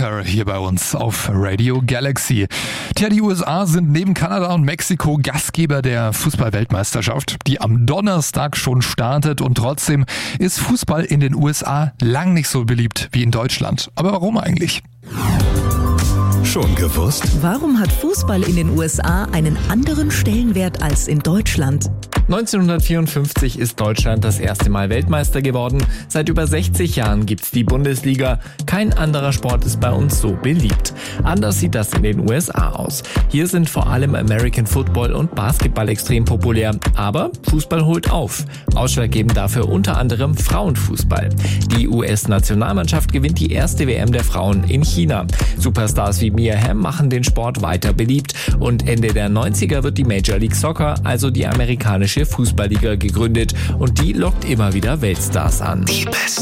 Soccer hier bei uns auf Radio Galaxy. Tja, die USA sind neben Kanada und Mexiko Gastgeber der Fußball-Weltmeisterschaft, die am Donnerstag schon startet, und trotzdem ist Fußball in den USA lang nicht so beliebt wie in Deutschland. Aber warum eigentlich? Schon gewusst? Warum hat Fußball in den USA einen anderen Stellenwert als in Deutschland? 1954 ist Deutschland das erste Mal Weltmeister geworden. Seit über 60 Jahren gibt's die Bundesliga. Kein anderer Sport ist bei uns so beliebt. Anders sieht das in den USA aus. Hier sind vor allem American Football und Basketball extrem populär. Aber Fußball holt auf. Ausschlaggebend dafür unter anderem Frauenfußball. Die US-Nationalmannschaft gewinnt die erste WM der Frauen in China. Superstars wie Mia Hamm machen den Sport weiter beliebt. Und Ende der 90er wird die Major League Soccer, also die amerikanische Fußballliga, gegründet, und die lockt immer wieder Weltstars an. Die besten